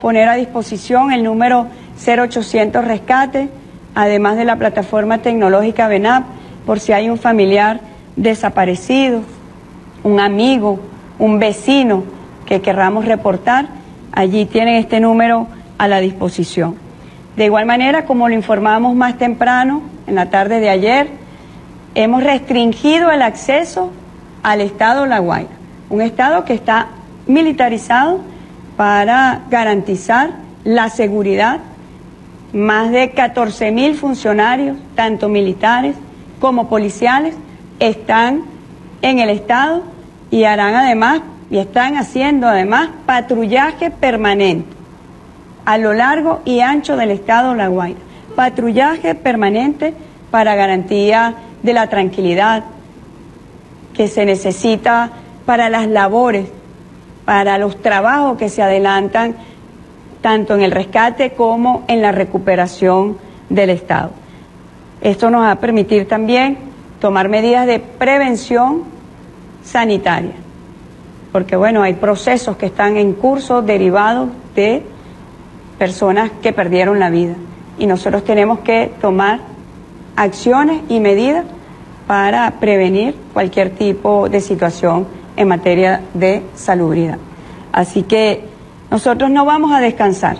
Poner a disposición el número 0800 Rescate, además de la plataforma tecnológica VENAP, por si hay un familiar desaparecido, un amigo, un vecino que querramos reportar, allí tienen este número a la disposición. De igual manera, como lo informamos más temprano, en la tarde de ayer, hemos restringido el acceso al estado La Guaira, un estado que está militarizado para garantizar la seguridad. Más de 14.000 funcionarios, tanto militares como policiales, están en el estado y harán además, y están haciendo además, patrullaje permanente a lo largo y ancho del estado La Guaira. Patrullaje permanente para garantía de la tranquilidad que se necesita para las labores, para los trabajos que se adelantan tanto en el rescate como en la recuperación del Estado. Esto nos va a permitir también tomar medidas de prevención sanitaria, porque bueno, hay procesos que están en curso derivados de personas que perdieron la vida y nosotros tenemos que tomar acciones y medidas para prevenir cualquier tipo de situación en materia de salubridad. Así que nosotros no vamos a descansar.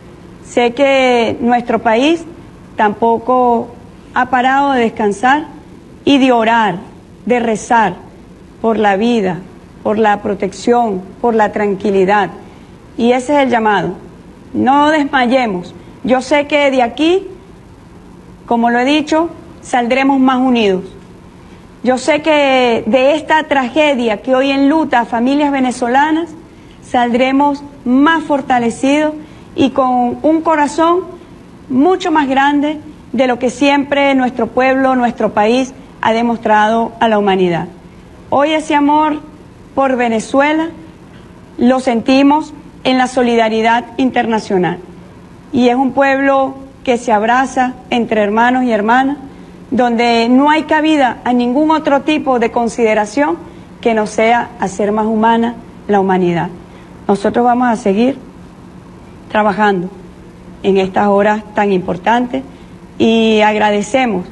Sé que nuestro país tampoco ha parado de descansar y de orar, de rezar por la vida, por la protección, por la tranquilidad. Y ese es el llamado. No desmayemos. Yo sé que de aquí, como lo he dicho, saldremos más unidos. Yo sé que de esta tragedia que hoy enluta a familias venezolanas, saldremos más fortalecidos y con un corazón mucho más grande de lo que siempre nuestro pueblo, nuestro país ha demostrado a la humanidad. Hoy ese amor por Venezuela lo sentimos en la solidaridad internacional y es un pueblo que se abraza entre hermanos y hermanas, donde no hay cabida a ningún otro tipo de consideración que no sea hacer más humana la humanidad. Nosotros vamos a seguir trabajando en estas horas tan importantes y agradecemos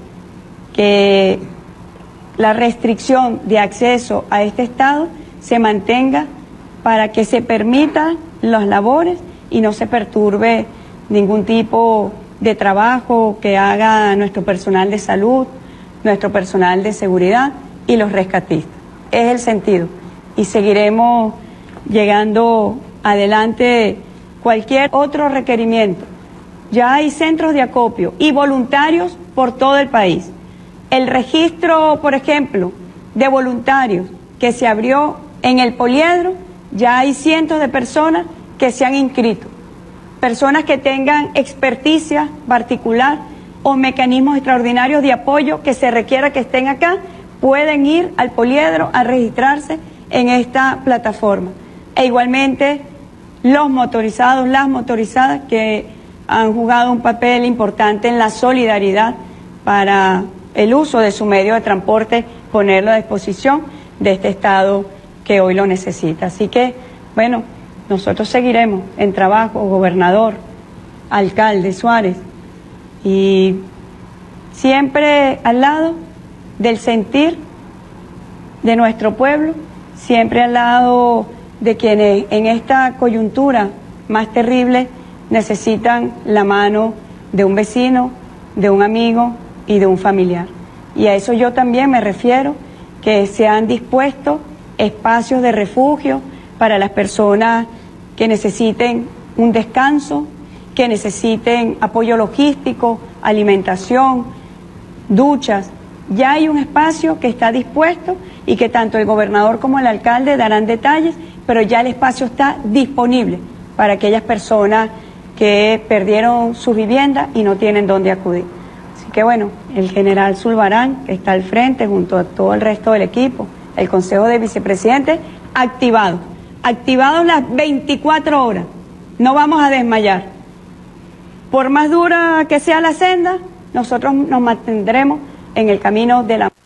que la restricción de acceso a este estado se mantenga para que se permitan las labores y no se perturbe ningún tipo de trabajo que haga nuestro personal de salud, nuestro personal de seguridad y los rescatistas. Es el sentido y seguiremos llegando adelante cualquier otro requerimiento. Ya hay centros de acopio y voluntarios por todo el país. El registro, por ejemplo, de voluntarios que se abrió en el Poliedro, ya hay cientos de personas que se han inscrito. Personas que tengan experticia particular o mecanismos extraordinarios de apoyo que se requiera que estén acá, pueden ir al Poliedro a registrarse en esta plataforma. E igualmente los motorizados, las motorizadas que han jugado un papel importante en la solidaridad para el uso de su medio de transporte, ponerlo a disposición de este Estado que hoy lo necesita. Así que, bueno, nosotros seguiremos en trabajo, gobernador, alcalde Suárez, y siempre al lado del sentir de nuestro pueblo, siempre al lado de quienes en esta coyuntura más terrible necesitan la mano de un vecino, de un amigo y de un familiar. Y a eso yo también me refiero, que se han dispuesto espacios de refugio para las personas que necesiten un descanso, que necesiten apoyo logístico, alimentación, duchas. Ya hay un espacio que está dispuesto y que tanto el gobernador como el alcalde darán detalles, pero ya el espacio está disponible para aquellas personas que perdieron su vivienda y no tienen dónde acudir. Así que bueno, el general Zulbarán, que está al frente junto a todo el resto del equipo, el Consejo de Vicepresidentes, activados las 24 horas, no vamos a desmayar. Por más dura que sea la senda, nosotros nos mantendremos en el camino de la...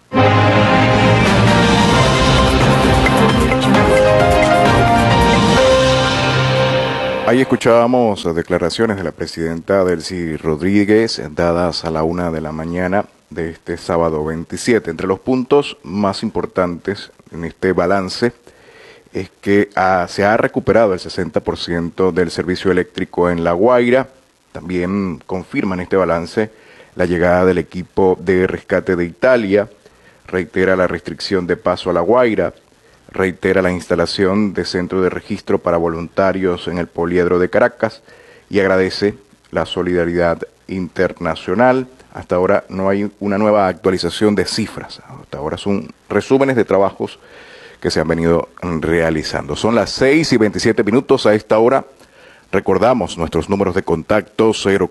Ahí escuchábamos declaraciones de la presidenta Delcy Rodríguez dadas a la 1 de la mañana de este sábado 27. Entre los puntos más importantes en este balance es que se ha recuperado el 60% del servicio eléctrico en La Guaira. También confirman este balance la llegada del equipo de rescate de Italia, reitera la restricción de paso a La Guaira, reitera la instalación de centro de registro para voluntarios en el Poliedro de Caracas y agradece la solidaridad internacional. Hasta ahora no hay una nueva actualización de cifras, hasta ahora son resúmenes de trabajos que se han venido realizando. Son las 6:27 a esta hora. Recordamos nuestros números de contacto: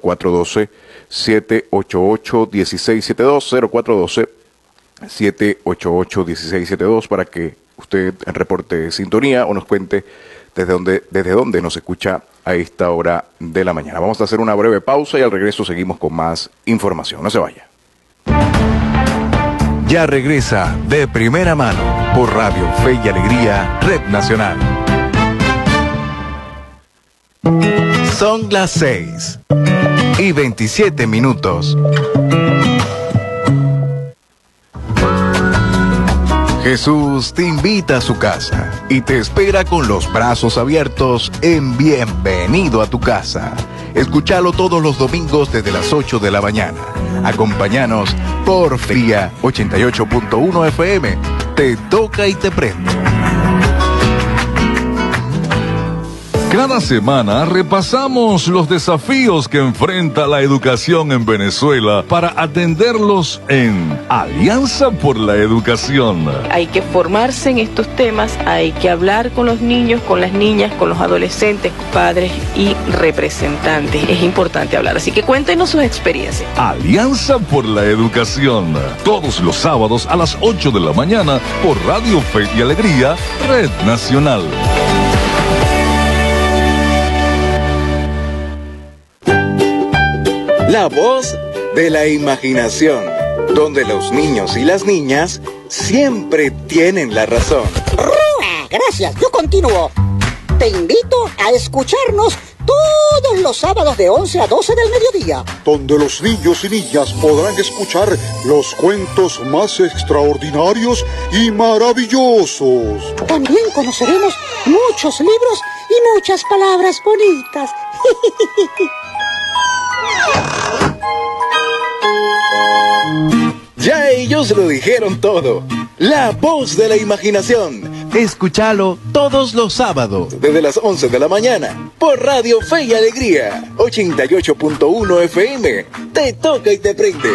0412-788-1672, 0412-788-1672, para que usted reporte sintonía o nos cuente desde dónde nos escucha a esta hora de la mañana. Vamos a hacer una breve pausa y al regreso seguimos con más información. No se vaya. Ya regresa De Primera Mano por Radio Fe y Alegría, Red Nacional. Son las 6:27. Jesús te invita a su casa y te espera con los brazos abiertos en Bienvenido a tu Casa. Escúchalo todos los domingos desde las 8 de la mañana. Acompáñanos por Fría 88.1 FM. Te toca y te prende. Cada semana repasamos los desafíos que enfrenta la educación en Venezuela para atenderlos en Alianza por la Educación. Hay que formarse en estos temas, hay que hablar con los niños, con las niñas, con los adolescentes, padres y representantes. Es importante hablar, así que cuéntenos sus experiencias. Alianza por la Educación, todos los sábados a las 8 de la mañana por Radio Fe y Alegría, Red Nacional. La voz de la imaginación, donde los niños y las niñas siempre tienen la razón. Gracias, yo continúo. Te invito a escucharnos todos los sábados de 11 a 12 del mediodía, donde los niños y niñas podrán escuchar los cuentos más extraordinarios y maravillosos. También conoceremos muchos libros y muchas palabras bonitas. Ya ellos lo dijeron todo. La voz de la imaginación. Escúchalo todos los sábados desde las 11 de la mañana por Radio Fe y Alegría 88.1 FM. Te toca y te prende.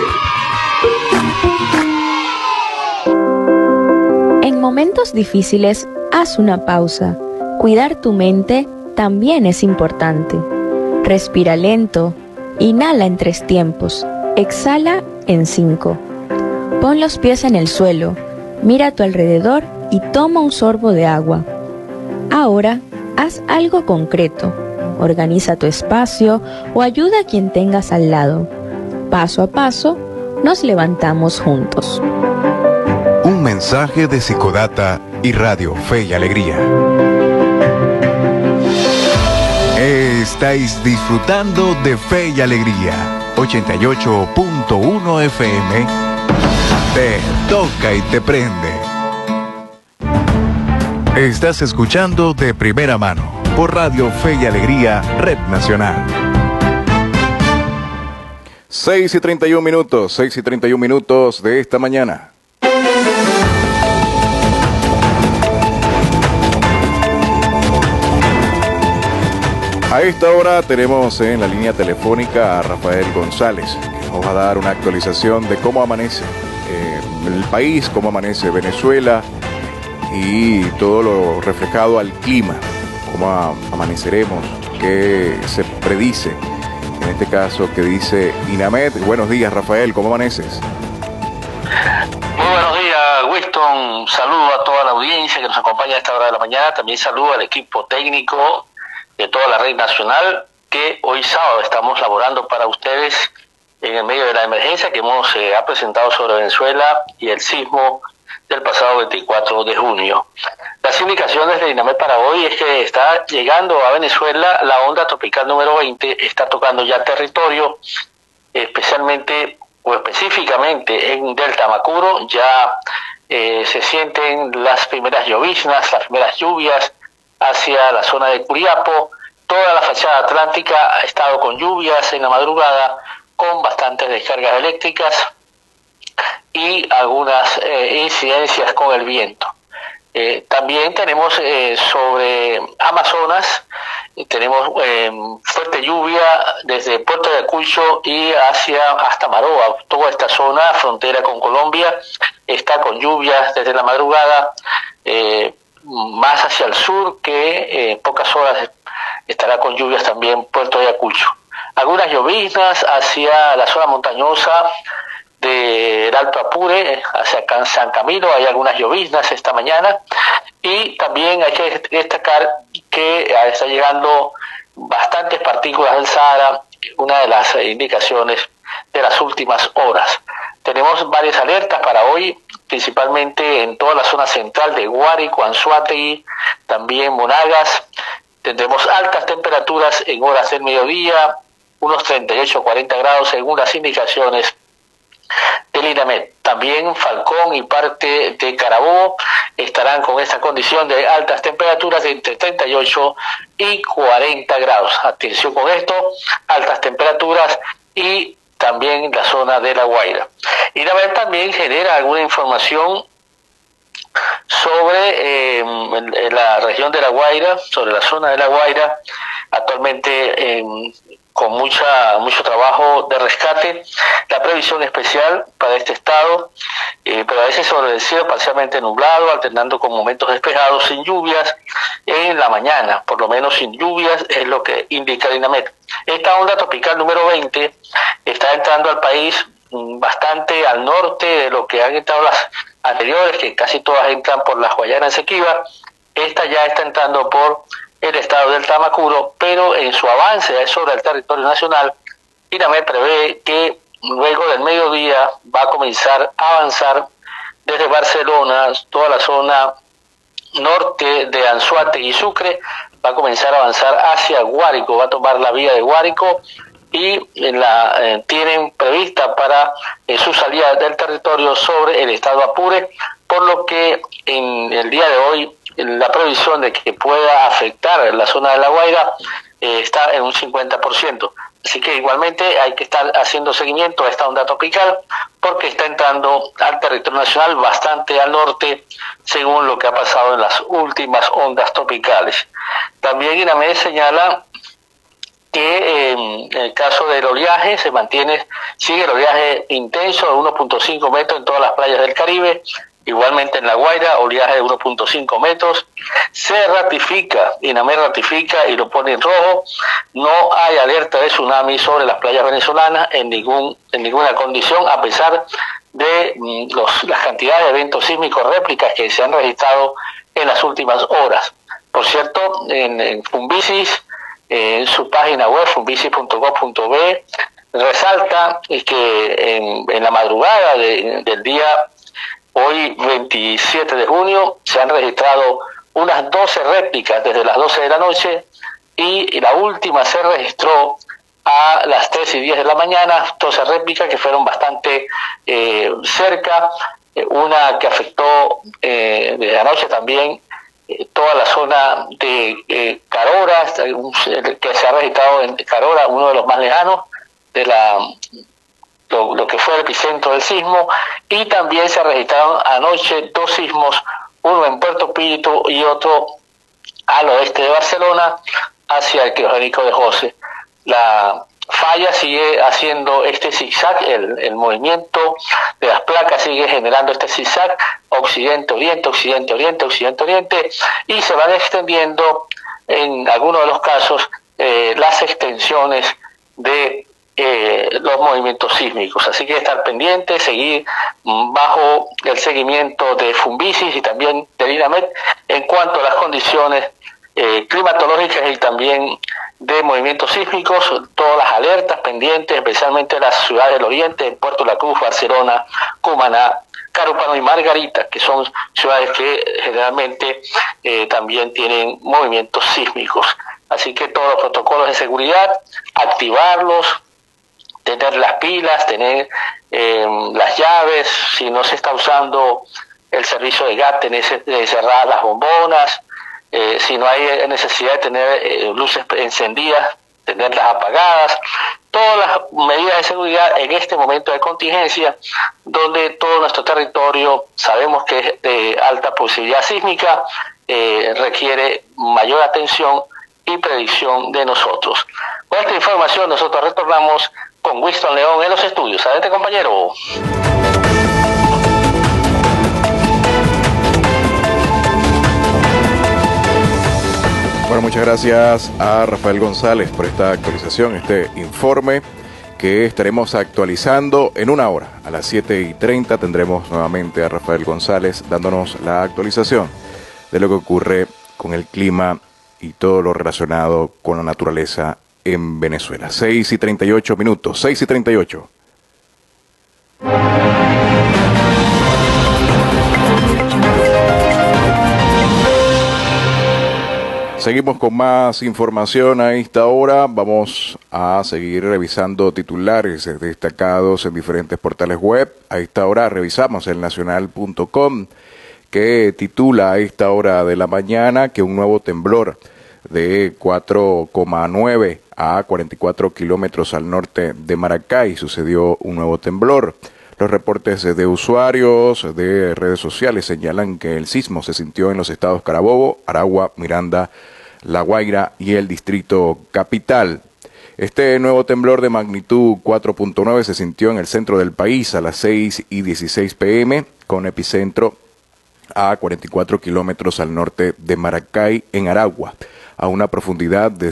En momentos difíciles, haz una pausa. Cuidar tu mente también es importante. Respira lento. Inhala en 3 tiempos. Exhala en 5. Pon los pies en el suelo. Mira a tu alrededor y toma un sorbo de agua. Ahora, haz algo concreto. Organiza tu espacio o ayuda a quien tengas al lado. Paso a paso, nos levantamos juntos. Un mensaje de Psicodata y Radio Fe y Alegría. Estáis disfrutando de Fe y Alegría 88.1 FM. Te toca y te prende. Estás escuchando De Primera Mano por Radio Fe y Alegría, Red Nacional. 6:31 de esta mañana. A esta hora tenemos en la línea telefónica a Rafael González, que nos va a dar una actualización de cómo amanece el país, cómo amanece Venezuela y todo lo reflejado al clima, cómo amaneceremos, qué se predice, en este caso que dice INAMED. Buenos días, Rafael, ¿cómo amaneces? Muy buenos días, Winston. Saludo a toda la audiencia que nos acompaña a esta hora de la mañana. También saludo al equipo técnico de toda la red nacional, que hoy sábado estamos laborando para ustedes en el medio de la emergencia que hemos ha presentado sobre Venezuela y el sismo del pasado 24 de junio. Las indicaciones de INAMED para hoy es que está llegando a Venezuela la onda tropical número 20, está tocando ya territorio, especialmente o específicamente en Delta Macuro. Ya se sienten las primeras lloviznas, las primeras lluvias hacia la zona de Curiapo. Toda la fachada atlántica ha estado con lluvias en la madrugada, con bastantes descargas eléctricas y algunas incidencias con el viento. También tenemos sobre Amazonas, tenemos fuerte lluvia desde Puerto de Ayacucho y hasta Maroa. Toda esta zona, frontera con Colombia, está con lluvias desde la madrugada, más hacia el sur, que en pocas horas estará con lluvias también Puerto de Ayacucho. Algunas lloviznas hacia la zona montañosa del Alto Apure, hacia San Camilo, hay algunas lloviznas esta mañana, y también hay que destacar que está llegando bastantes partículas del Sahara, una de las indicaciones de las últimas horas. Tenemos varias alertas para hoy, principalmente en toda la zona central de Guárico, Anzoátegui, también Monagas. Tendremos altas temperaturas en horas del mediodía, unos 38 o 40 grados según las indicaciones del INAMED. También Falcón y parte de Carabobo estarán con esta condición de altas temperaturas de entre 38 y 40 grados. Atención con esto, altas temperaturas, y también la zona de La Guaira. INAMED también genera alguna información sobre la región de La Guaira, sobre la zona de La Guaira, actualmente con mucho trabajo de rescate. La previsión especial para este estado prevalece sobre el cielo parcialmente nublado, alternando con momentos despejados, sin lluvias en la mañana, por lo menos sin lluvias, es lo que indica el INAMED. Esta onda tropical número 20 está entrando al país bastante al norte de lo que han entrado las anteriores, que casi todas entran por la Guayana Esequiba. Esta ya está entrando por el estado del Tamacuro, pero en su avance sobre el territorio nacional, INAMED prevé que luego del mediodía va a comenzar a avanzar desde Barcelona, toda la zona norte de Anzoátegui y Sucre, va a comenzar a avanzar hacia Guárico, va a tomar la vía de Guárico, y tienen prevista para su salida del territorio sobre el estado Apure, por lo que en el día de hoy la previsión de que pueda afectar la zona de La Guaira está en un 50%. Así que igualmente hay que estar haciendo seguimiento a esta onda tropical, porque está entrando al territorio nacional bastante al norte, según lo que ha pasado en las últimas ondas tropicales. También INAMED señala que en el caso del oleaje sigue el oleaje intenso de 1.5 metros en todas las playas del Caribe. Igualmente en La Guaira, oleaje de 1.5 metros. INAMED ratifica y lo pone en rojo. No hay alerta de tsunami sobre las playas venezolanas en ninguna condición, a pesar de las cantidades de eventos sísmicos réplicas que se han registrado en las últimas horas. Por cierto, en Funvisis, en su página web, funvisis.gov.be, resalta que en la madrugada del día hoy 27 de junio se han registrado unas 12 réplicas desde las 12 de la noche, y la última se registró a las 3:10 de la mañana, 12 réplicas que fueron bastante cerca, una que afectó desde anoche también toda la zona de Carora, que se ha registrado en Carora, uno de los más lejanos de lo que fue el epicentro del sismo, y también se registraron anoche 2 sismos, uno en Puerto Píritu y otro al oeste de Barcelona, hacia el criogénico de José. La falla sigue haciendo este zigzag, el movimiento de las placas sigue generando este zigzag, occidente-oriente, occidente-oriente, occidente-oriente, y se van extendiendo en algunos de los casos las extensiones de los movimientos sísmicos. Así que estar pendiente, seguir bajo el seguimiento de Funvisis y también del INAMED en cuanto a las condiciones climatológicas y también de movimientos sísmicos, todas las alertas pendientes, especialmente en las ciudades del oriente, Puerto La Cruz, Barcelona, Cumaná, Carúpano y Margarita, que son ciudades que generalmente también tienen movimientos sísmicos. Así que todos los protocolos de seguridad, activarlos, tener las pilas, tener las llaves, si no se está usando el servicio de gas, tener cerradas las bombonas, si no hay necesidad de tener luces encendidas, tenerlas apagadas, todas las medidas de seguridad en este momento de contingencia, donde todo nuestro territorio sabemos que es de alta posibilidad sísmica, requiere mayor atención y predicción de nosotros. Con esta información nosotros retornamos con Winston León en los estudios. Adelante, compañero. Bueno, muchas gracias a Rafael González por esta actualización, este informe que estaremos actualizando en una hora. A las 7:30 tendremos nuevamente a Rafael González dándonos la actualización de lo que ocurre con el clima y todo lo relacionado con la naturaleza en Venezuela. 6:38 minutos, 6:38. Seguimos con más información a esta hora. Vamos a seguir revisando titulares destacados en diferentes portales web. A esta hora revisamos el nacional.com, que titula a esta hora de la mañana que un nuevo temblor de 4,9 a 44 kilómetros al norte de Maracay sucedió un nuevo temblor. Los reportes de usuarios de redes sociales señalan que el sismo se sintió en los estados Carabobo, Aragua, Miranda, La Guaira y el Distrito Capital. Este nuevo temblor de magnitud 4.9 se sintió en el centro del país a las 6:16 p.m. con epicentro a 44 kilómetros al norte de Maracay, en Aragua, a una profundidad de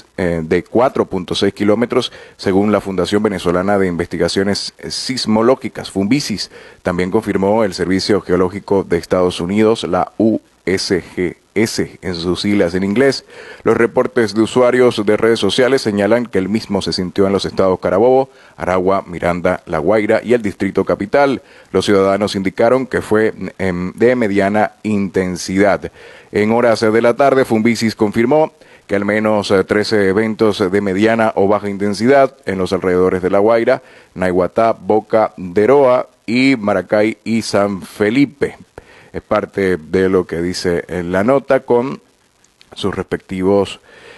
4.6 kilómetros, según la Fundación Venezolana de Investigaciones Sismológicas, Funvisis. También confirmó el Servicio Geológico de Estados Unidos, la USGS en sus siglas en inglés. Los reportes de usuarios de redes sociales señalan que el mismo se sintió en los estados Carabobo, Aragua, Miranda, La Guaira y el Distrito Capital. Los ciudadanos indicaron que fue de mediana intensidad. En horas de la tarde, Funvisis confirmó que al menos 13 eventos de mediana o baja intensidad en los alrededores de La Guaira, Naiguatá, Boca de Roa y Maracay y San Felipe. Es parte de lo que dice en la nota con sus respectivos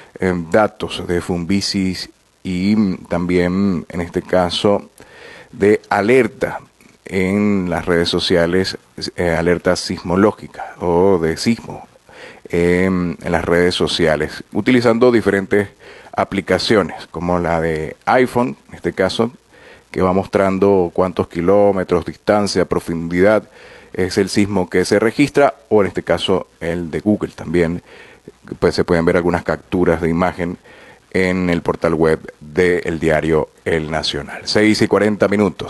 datos de Funvisis y también, en este caso, de alerta en las redes sociales, alerta sismológica o de sismo en las redes sociales, utilizando diferentes aplicaciones como la de iPhone, en este caso, que va mostrando cuántos kilómetros, distancia, profundidad es el sismo que se registra, o en este caso el de Google también, pues se pueden ver algunas capturas de imagen en el portal web del diario El Nacional. 6:40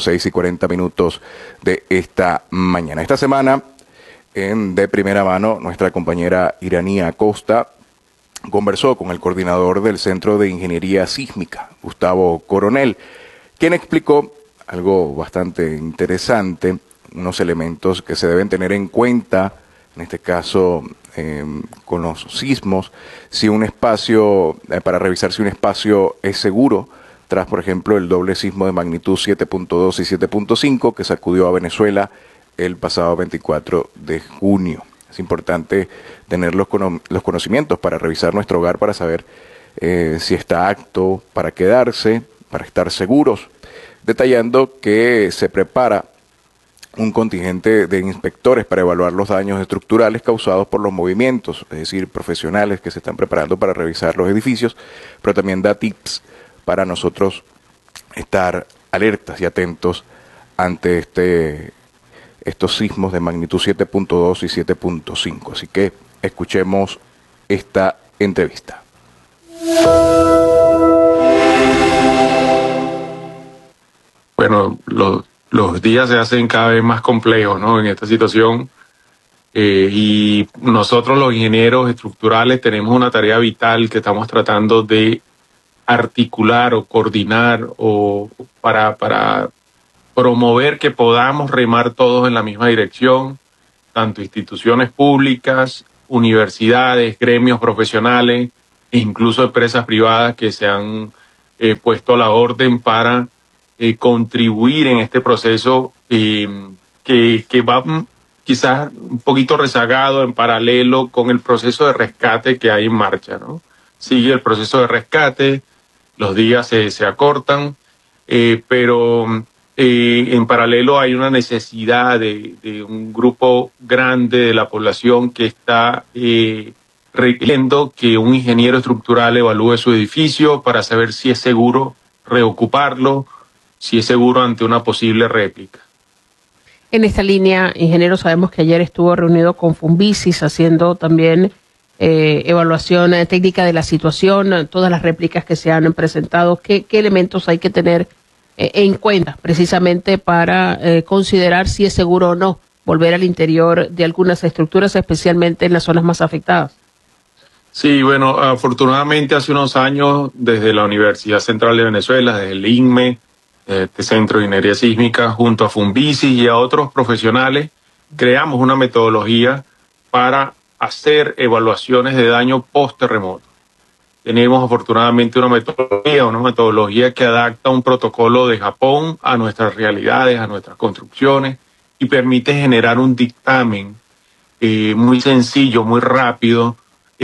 minutos de esta mañana. Esta semana, de primera mano, nuestra compañera Iranía Acosta conversó con el coordinador del Centro de Ingeniería Sísmica, Gustavo Coronel, quien explicó algo bastante interesante, unos elementos que se deben tener en cuenta, en este caso con los sismos, si un espacio, para revisar si un espacio es seguro, tras por ejemplo el doble sismo de magnitud 7.2 y 7.5 que sacudió a Venezuela el pasado 24 de junio. Es importante tener los conocimientos para revisar nuestro hogar, para saber si está apto para quedarse, para estar seguros, detallando que se prepara un contingente de inspectores para evaluar los daños estructurales causados por los movimientos, es decir, profesionales que se están preparando para revisar los edificios, pero también da tips para nosotros estar alertas y atentos ante estos sismos de magnitud 7.2 y 7.5. Así que escuchemos esta entrevista. Bueno, los días se hacen cada vez más complejos, ¿no? En esta situación. Y nosotros los ingenieros estructurales tenemos una tarea vital que estamos tratando de articular o coordinar o para promover que podamos remar todos en la misma dirección, tanto instituciones públicas, universidades, gremios profesionales e incluso empresas privadas que se han puesto a la orden para contribuir en este proceso que va quizás un poquito rezagado en paralelo con el proceso de rescate que hay en marcha, ¿no? Sigue el proceso de rescate, los días se acortan, pero en paralelo hay una necesidad de un grupo grande de la población que está requiriendo que un ingeniero estructural evalúe su edificio para saber si es seguro reocuparlo, si es seguro ante una posible réplica. En esta línea, ingeniero, sabemos que ayer estuvo reunido con Fumbisis haciendo también evaluación técnica de la situación, todas las réplicas que se han presentado. ¿Qué elementos hay que tener en cuenta precisamente para considerar si es seguro o no volver al interior de algunas estructuras, especialmente en las zonas más afectadas? Sí, bueno, afortunadamente hace unos años desde la Universidad Central de Venezuela, desde el INME, este Centro de Ingeniería Sísmica, junto a Fumbisis y a otros profesionales, creamos una metodología para hacer evaluaciones de daño post-terremoto. Tenemos afortunadamente una metodología que adapta un protocolo de Japón a nuestras realidades, a nuestras construcciones, y permite generar un dictamen muy sencillo, muy rápido,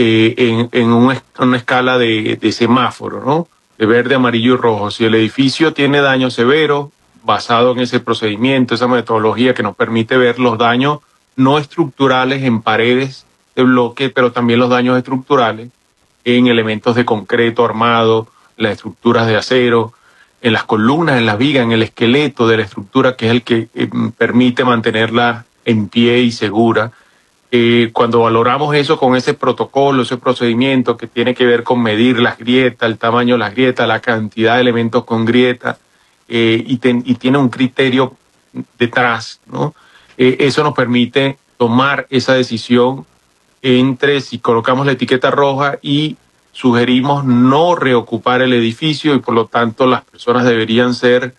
en una escala de semáforo, ¿no? De verde, amarillo y rojo. Si el edificio tiene daño severo, basado en ese procedimiento, esa metodología que nos permite ver los daños no estructurales en paredes de bloque, pero también los daños estructurales en elementos de concreto armado, las estructuras de acero, en las columnas, en las vigas, en el esqueleto de la estructura, que es el que permite mantenerla en pie y segura. Cuando valoramos eso con ese protocolo, ese procedimiento que tiene que ver con medir las grietas, el tamaño de las grietas, la cantidad de elementos con grieta, y tiene un criterio detrás, ¿no? Eso nos permite tomar esa decisión entre si colocamos la etiqueta roja y sugerimos no reocupar el edificio y por lo tanto las personas deberían ser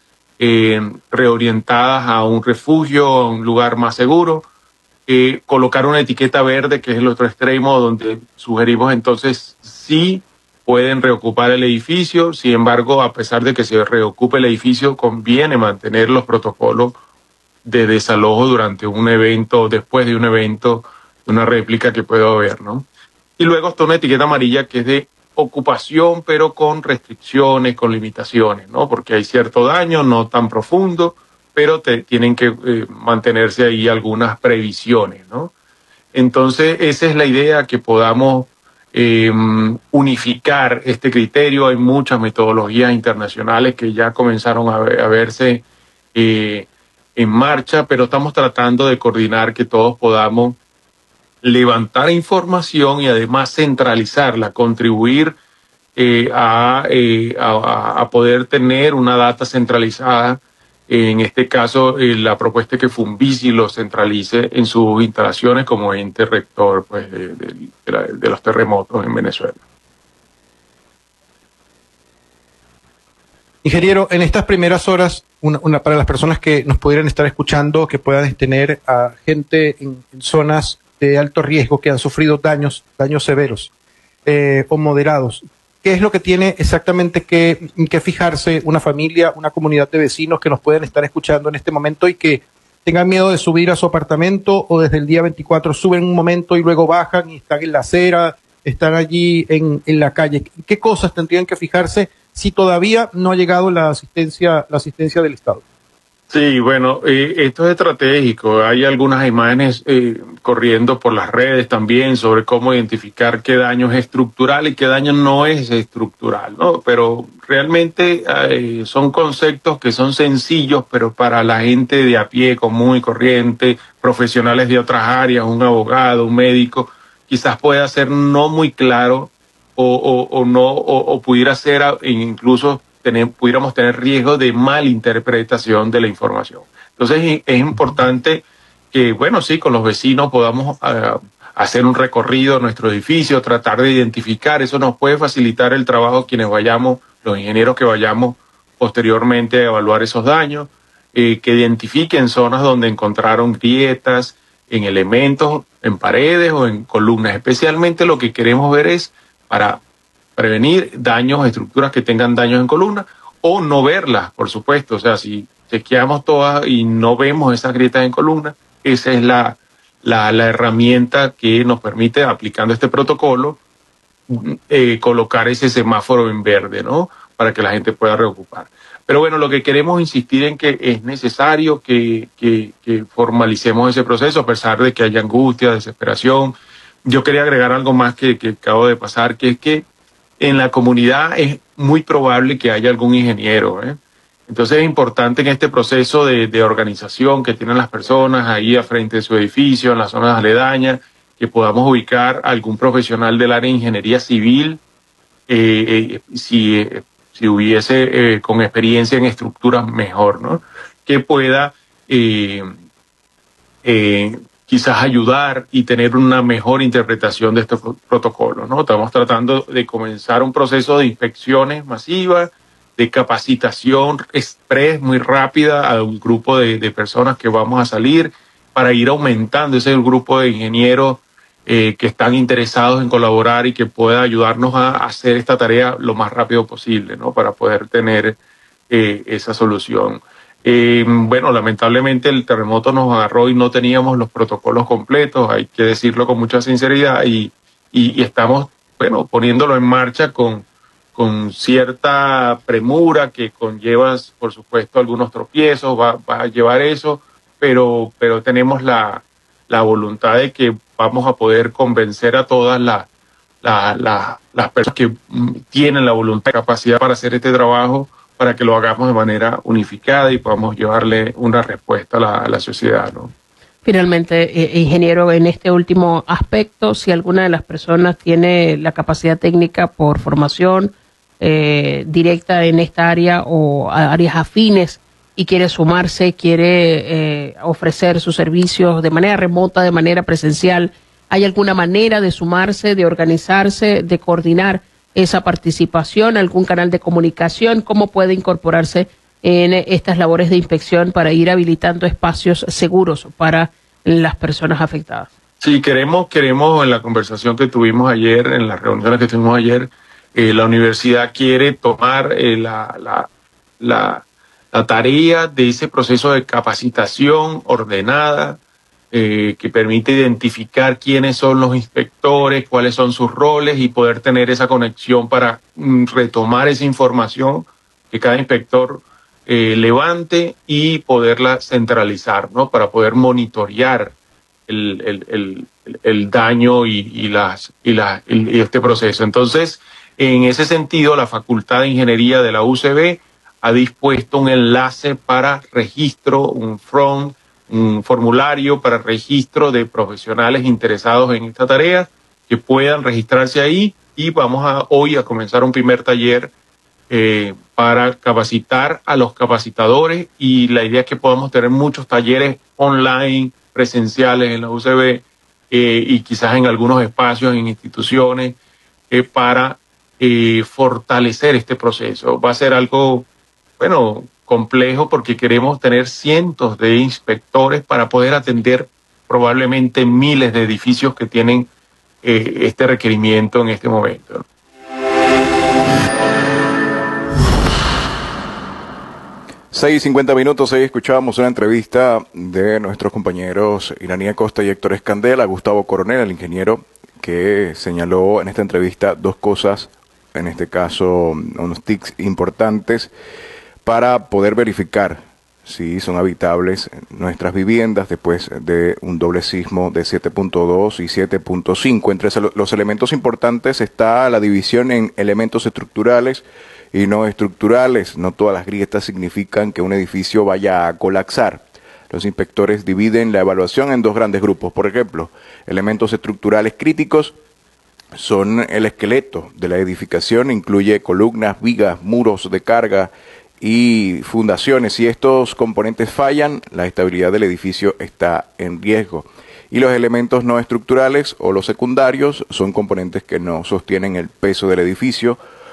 reorientadas a un refugio, a un lugar más seguro. Colocar una etiqueta verde, que es el otro extremo, donde sugerimos entonces sí pueden reocupar el edificio. Sin embargo, a pesar de que se reocupe el edificio, conviene mantener los protocolos de desalojo durante un evento, después de un evento, una réplica que pueda haber, ¿no? Y luego está una etiqueta amarilla que es de ocupación, pero con restricciones, con limitaciones, ¿no? Porque hay cierto daño, no tan profundo, pero tienen que mantenerse ahí algunas previsiones, ¿no? Entonces, esa es la idea, que podamos unificar este criterio. Hay muchas metodologías internacionales que ya comenzaron a verse en marcha, pero estamos tratando de coordinar que todos podamos levantar información y además centralizarla, contribuir a poder tener una data centralizada. En este caso, la propuesta es que Fumbisis lo centralice en sus instalaciones como ente rector, pues, de los terremotos en Venezuela. Ingeniero, en estas primeras horas, para las personas que nos pudieran estar escuchando, que puedan tener a gente en zonas de alto riesgo que han sufrido daños severos o moderados, ¿qué es lo que tiene exactamente que fijarse una familia, una comunidad de vecinos que nos pueden estar escuchando en este momento y que tengan miedo de subir a su apartamento, o desde el día 24 suben un momento y luego bajan y están en la acera, están allí en la calle? ¿Qué cosas tendrían que fijarse si todavía no ha llegado la asistencia del Estado? Sí, bueno, esto es estratégico. Hay algunas imágenes corriendo por las redes también sobre cómo identificar qué daño es estructural y qué daño no es estructural, ¿no? Pero realmente son conceptos que son sencillos, pero para la gente de a pie, común y corriente, profesionales de otras áreas, un abogado, un médico, quizás pueda ser no muy claro o pudiera ser incluso pudiéramos tener riesgo de malinterpretación de la información. Entonces es importante que, bueno, sí, con los vecinos podamos hacer un recorrido a nuestro edificio, tratar de identificar. Eso nos puede facilitar el trabajo quienes vayamos, los ingenieros que vayamos posteriormente a evaluar esos daños. que identifiquen zonas donde encontraron grietas en elementos, en paredes o en columnas. Especialmente lo que queremos ver es para prevenir daños, estructuras que tengan daños en columnas, o no verlas, por supuesto. O sea, si chequeamos todas y no vemos esas grietas en columnas, esa es la herramienta que nos permite, aplicando este protocolo, colocar ese semáforo en verde, ¿no? Para que la gente pueda reocupar. Pero bueno, lo que queremos insistir en que es necesario que formalicemos ese proceso, a pesar de que haya angustia, desesperación. Yo quería agregar algo más que acabo de pasar, que es que en la comunidad es muy probable que haya algún ingeniero, ¿eh? Entonces es importante en este proceso de organización que tienen las personas ahí a frente de su edificio, en las zonas aledañas, que podamos ubicar a algún profesional del área de ingeniería civil, si hubiese con experiencia en estructuras mejor, ¿no? Que pueda quizás ayudar y tener una mejor interpretación de estos protocolos, ¿no? Estamos tratando de comenzar un proceso de inspecciones masivas, de capacitación express muy rápida a un grupo de personas que vamos a salir para ir aumentando ese grupo de ingenieros que están interesados en colaborar y que pueda ayudarnos a hacer esta tarea lo más rápido posible, ¿no? Para poder tener esa solución. Bueno, lamentablemente el terremoto nos agarró y no teníamos los protocolos completos, hay que decirlo con mucha sinceridad, y estamos, bueno, poniéndolo en marcha con cierta premura que conlleva, por supuesto, algunos tropiezos, va a llevar eso, pero tenemos la voluntad de que vamos a poder convencer a todas las personas que tienen la voluntad y capacidad para hacer este trabajo, para que lo hagamos de manera unificada y podamos llevarle una respuesta a la sociedad, ¿no? Finalmente, ingeniero, en este último aspecto, si alguna de las personas tiene la capacidad técnica por formación directa en esta área o áreas afines y quiere sumarse, quiere ofrecer sus servicios de manera remota, de manera presencial, ¿hay alguna manera de sumarse, de organizarse, de coordinar esa participación, algún canal de comunicación? ¿Cómo puede incorporarse en estas labores de inspección para ir habilitando espacios seguros para las personas afectadas? Sí, queremos en la conversación que tuvimos ayer, en las reuniones que tuvimos ayer, la universidad quiere tomar la tarea de ese proceso de capacitación ordenada, que permite identificar quiénes son los inspectores, cuáles son sus roles y poder tener esa conexión para retomar esa información que cada inspector levante y poderla centralizar, ¿no? Para poder monitorear el daño y este proceso. Entonces, en ese sentido, la Facultad de Ingeniería de la UCB ha dispuesto un enlace para registro, un formulario para registro de profesionales interesados en esta tarea que puedan registrarse ahí, y vamos hoy a comenzar un primer taller para capacitar a los capacitadores, y la idea es que podamos tener muchos talleres online, presenciales en la UCB y quizás en algunos espacios, en instituciones, para fortalecer este proceso. Va a ser algo, bueno, complejo, porque queremos tener cientos de inspectores para poder atender probablemente miles de edificios que tienen este requerimiento en este momento. 6:50 minutos, ahí escuchábamos una entrevista de nuestros compañeros Iranía Costa y Héctor Escandel a Gustavo Coronel, el ingeniero, que señaló en esta entrevista dos cosas, en este caso unos tips importantes para poder verificar si son habitables nuestras viviendas después de un doble sismo de 7.2 y 7.5. Entre los elementos importantes está la división en elementos estructurales y no estructurales. No todas las grietas significan que un edificio vaya a colapsar. Los inspectores dividen la evaluación en dos grandes grupos. Por ejemplo, elementos estructurales críticos son el esqueleto de la edificación, incluye columnas, vigas, muros de carga y fundaciones. Si estos componentes fallan, la estabilidad del edificio está en riesgo. Y los elementos no estructurales o los secundarios son componentes que no sostienen el peso del edificio,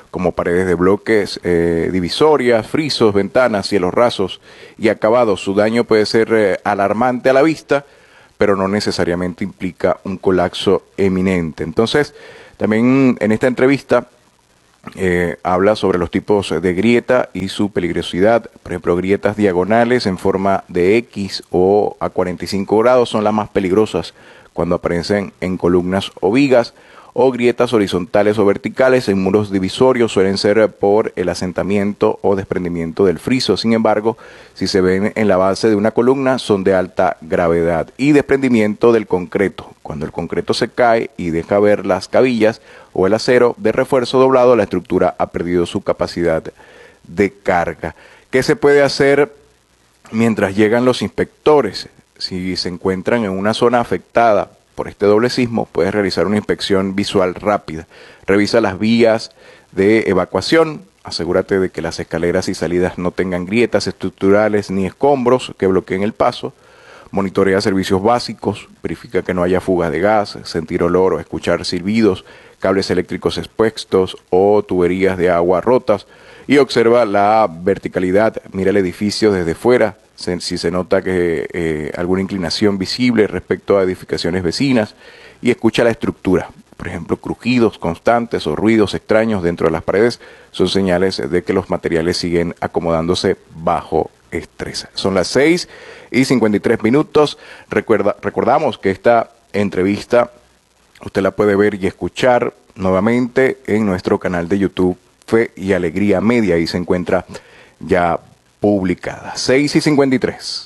como paredes de bloques, divisorias, frisos, ventanas, cielos rasos y acabados. Su daño puede ser alarmante a la vista, pero no necesariamente implica un colapso eminente. Entonces, también en esta entrevista habla sobre los tipos de grieta y su peligrosidad. Por ejemplo, grietas diagonales en forma de X o a 45 grados son las más peligrosas cuando aparecen en columnas o vigas, o grietas horizontales o verticales en muros divisorios suelen ser por el asentamiento o desprendimiento del friso. Sin embargo, si se ven en la base de una columna, son de alta gravedad. Y desprendimiento del concreto. Cuando el concreto se cae y deja ver las cabillas o el acero de refuerzo doblado, la estructura ha perdido su capacidad de carga. ¿Qué se puede hacer mientras llegan los inspectores? Si se encuentran en una zona afectada por este doble sismo, puedes realizar una inspección visual rápida. Revisa las vías de evacuación, asegúrate de que las escaleras y salidas no tengan grietas estructurales ni escombros que bloqueen el paso. Monitorea servicios básicos, verifica que no haya fugas de gas, sentir olor o escuchar silbidos, cables eléctricos expuestos o tuberías de agua rotas, y observa la verticalidad, mira el edificio desde fuera, si se nota que alguna inclinación visible respecto a edificaciones vecinas, y escucha la estructura. Por ejemplo, crujidos constantes o ruidos extraños dentro de las paredes son señales de que los materiales siguen acomodándose bajo estrés. Son las 6:53. Recordamos que esta entrevista usted la puede ver y escuchar nuevamente en nuestro canal de YouTube Fe y Alegría Media, y se encuentra ya publicada. 6:53.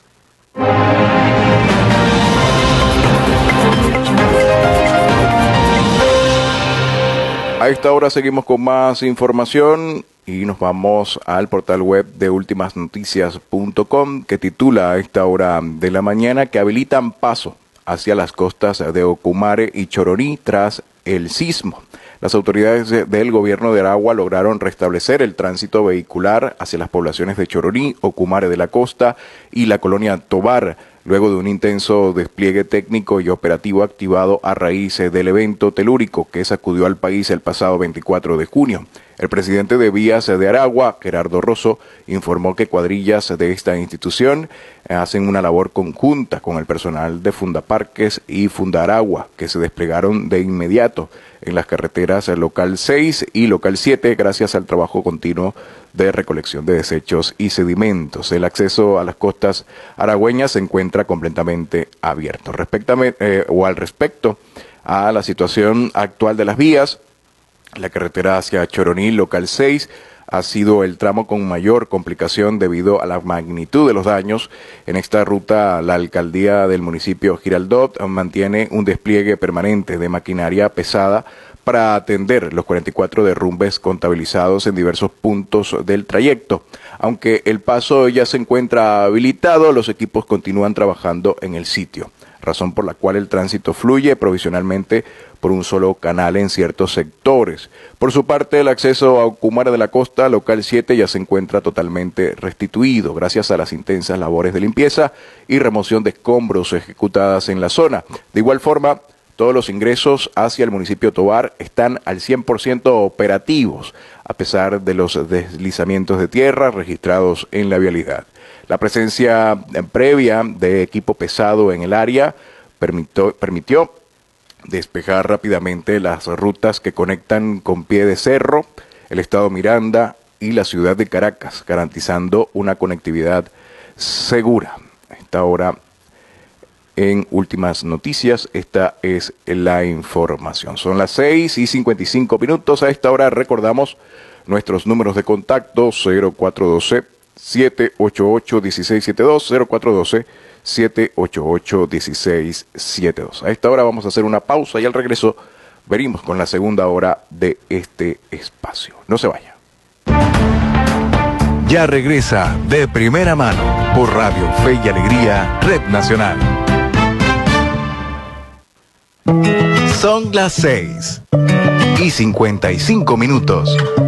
A esta hora seguimos con más información y nos vamos al portal web de ultimasnoticias.com, que titula a esta hora de la mañana que habilitan paso hacia las costas de Ocumare y Choroní tras el sismo. Las autoridades del gobierno de Aragua lograron restablecer el tránsito vehicular hacia las poblaciones de Choroní, Ocumare de la Costa y la colonia Tobar, luego de un intenso despliegue técnico y operativo activado a raíz del evento telúrico que sacudió al país el pasado 24 de junio. El presidente de Vías de Aragua, Gerardo Rosso, informó que cuadrillas de esta institución hacen una labor conjunta con el personal de Fundaparques y Fundaragua, que se desplegaron de inmediato en las carreteras local 6 y local 7 gracias al trabajo continuo de recolección de desechos y sedimentos. El acceso a las costas aragüeñas se encuentra completamente abierto. Al respecto a la situación actual de las vías, la carretera hacia Choroní, local 6, ha sido el tramo con mayor complicación debido a la magnitud de los daños. En esta ruta, la alcaldía del municipio Giraldot mantiene un despliegue permanente de maquinaria pesada para atender los 44 derrumbes contabilizados en diversos puntos del trayecto. Aunque el paso ya se encuentra habilitado, los equipos continúan trabajando en el sitio, razón por la cual el tránsito fluye provisionalmente por un solo canal en ciertos sectores. Por su parte, el acceso a Ocumare de la Costa, local 7, ya se encuentra totalmente restituido, gracias a las intensas labores de limpieza y remoción de escombros ejecutadas en la zona. De igual forma, todos los ingresos hacia el municipio Tobar están al 100% operativos, a pesar de los deslizamientos de tierra registrados en la vialidad. La presencia previa de equipo pesado en el área permitió despejar rápidamente las rutas que conectan con Pie de Cerro, el estado Miranda y la ciudad de Caracas, garantizando una conectividad segura. A esta hora, en Últimas Noticias, esta es la información. Son las 6:55. A esta hora recordamos nuestros números de contacto: 0412-788-1672, 0412-788-1672. A esta hora vamos a hacer una pausa y al regreso venimos con la segunda hora de este espacio. No se vaya. Ya regresa De Primera Mano por Radio Fe y Alegría, Red Nacional. Son las 6:55.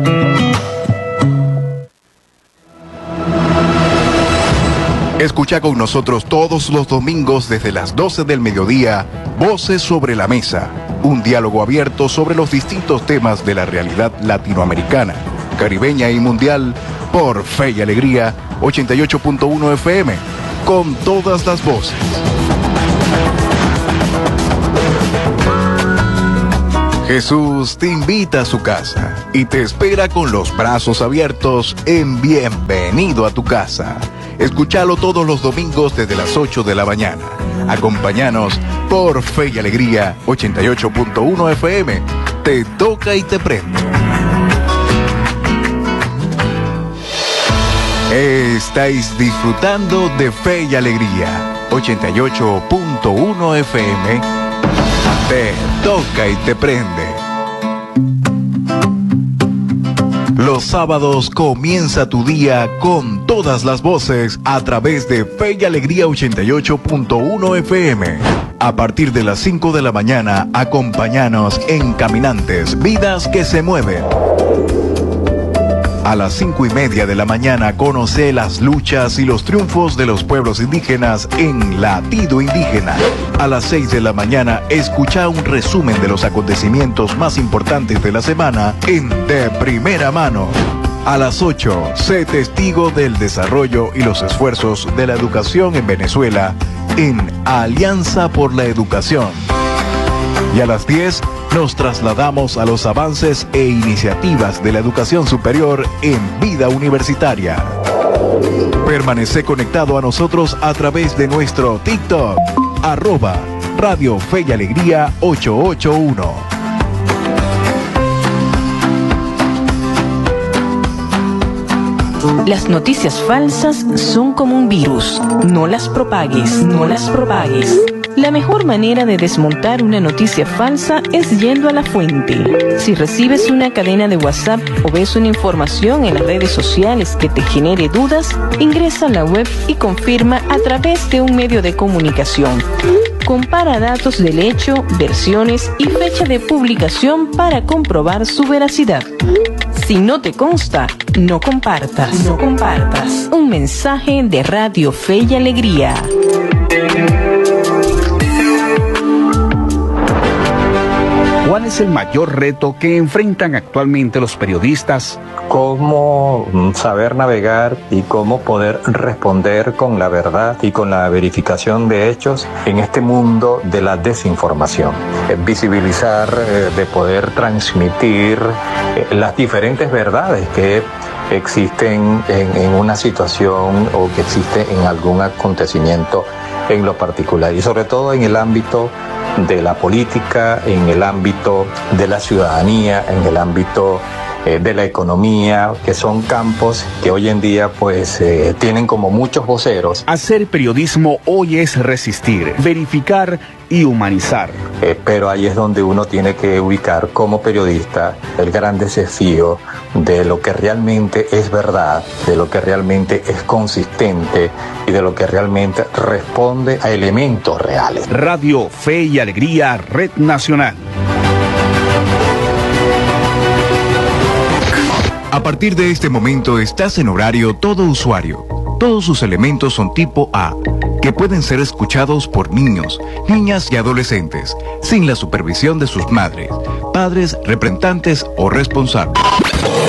Escucha con nosotros todos los domingos desde las 12 del mediodía, Voces sobre la Mesa, un diálogo abierto sobre los distintos temas de la realidad latinoamericana. caribeña y mundial por Fe y Alegría 88.1 FM, con todas las voces. Jesús te invita a su casa y te espera con los brazos abiertos en Bienvenido a tu casa. Escúchalo todos los domingos desde las 8 de la mañana. Acompáñanos por Fe y Alegría 88.1 FM. Te toca y te prende. Estáis disfrutando de Fe y Alegría 88.1 FM. Te toca y te prende. Los sábados comienza tu día con todas las voces a través de Fe y Alegría 88.1 FM. A partir de las 5 de la mañana, acompáñanos en Caminantes, Vidas que se mueven. A las 5:30 de la mañana conoce las luchas y los triunfos de los pueblos indígenas en Latido Indígena. A las 6 de la mañana escucha un resumen de los acontecimientos más importantes de la semana en De Primera Mano. A las 8, sé testigo del desarrollo y los esfuerzos de la educación en Venezuela en Alianza por la Educación. Y a las 10, nos trasladamos a los avances e iniciativas de la educación superior en Vida Universitaria. Permanece conectado a nosotros a través de nuestro TikTok, @Radio Fe y Alegría 881. Las noticias falsas son como un virus. No las propagues, no las propagues. La mejor manera de desmontar una noticia falsa es yendo a la fuente. Si recibes una cadena de WhatsApp o ves una información en las redes sociales que te genere dudas, ingresa a la web y confirma a través de un medio de comunicación. Compara datos del hecho, versiones y fecha de publicación para comprobar su veracidad. Si no te consta, no compartas. No compartas. Un mensaje de Radio Fe y Alegría. ¿Cuál es el mayor reto que enfrentan actualmente los periodistas? Cómo saber navegar y cómo poder responder con la verdad y con la verificación de hechos en este mundo de la desinformación. Visibilizar, de poder transmitir las diferentes verdades que existen en una situación o que existe en algún acontecimiento en lo particular, y sobre todo en el ámbito de la política, en el ámbito de la ciudadanía, en el ámbito de la economía, que son campos que hoy en día pues tienen como muchos voceros. Hacer periodismo hoy es resistir, verificar y humanizar. Pero ahí es donde uno tiene que ubicar como periodista el gran desafío de lo que realmente es verdad, de lo que realmente es consistente y de lo que realmente responde a elementos reales. Radio Fe y Alegría, Red Nacional. A partir de este momento estás en horario todo usuario. Todos sus elementos son tipo A, que pueden ser escuchados por niños, niñas y adolescentes, sin la supervisión de sus madres, padres, representantes o responsables.